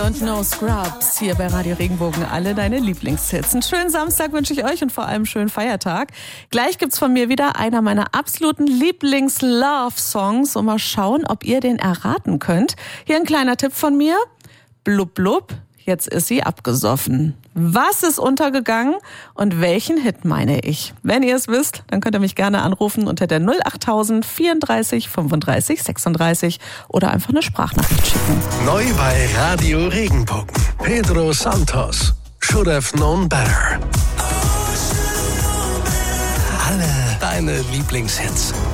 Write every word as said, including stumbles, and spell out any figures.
Und No Scrubs hier bei Radio Regenbogen, alle deine Lieblingshits. Einen schönen Samstag wünsche ich euch und vor allem einen schönen Feiertag. Gleich gibt's von mir wieder einer meiner absoluten Lieblings-Love-Songs und mal schauen, ob ihr den erraten könnt. Hier ein kleiner Tipp von mir. Blub blub, jetzt ist sie abgesoffen. Was ist untergegangen und welchen Hit meine ich? Wenn ihr es wisst, dann könnt ihr mich gerne anrufen unter der null acht tausend vierunddreißig fünfunddreißig sechsunddreißig oder einfach eine Sprachnachricht schicken. Neu bei Radio Regenbogen. Pedro Santos. Should have known better. Alle deine Lieblingshits.